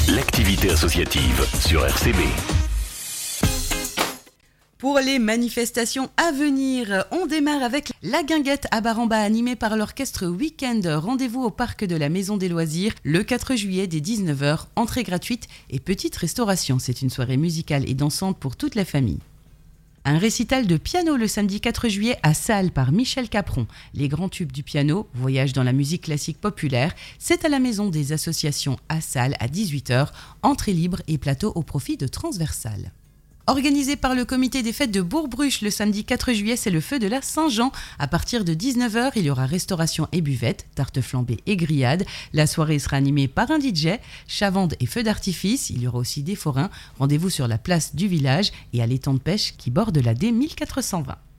l'activité associative sur RCB. Pour les manifestations à venir, on démarre avec la guinguette à Baramba animée par l'orchestre Week-end. Rendez-vous au parc de la Maison des Loisirs le 4 juillet dès 19h. Entrée gratuite et petite restauration. C'est une soirée musicale et dansante pour toute la famille. Un récital de piano le samedi 4 juillet à Salles par Michel Capron. Les grands tubes du piano, voyage dans la musique classique populaire, c'est à la Maison des Associations à Salles à 18h. Entrée libre et plateau au profit de Transversal. Organisé par le comité des fêtes de Bourg-Bruche le samedi 4 juillet, c'est le feu de la Saint-Jean. À partir de 19h, il y aura restauration et buvette, tarte flambée et grillade. La soirée sera animée par un DJ, chavande et feux d'artifice. Il y aura aussi des forains. Rendez-vous sur la place du village et à l'étang de pêche qui borde la D 1420.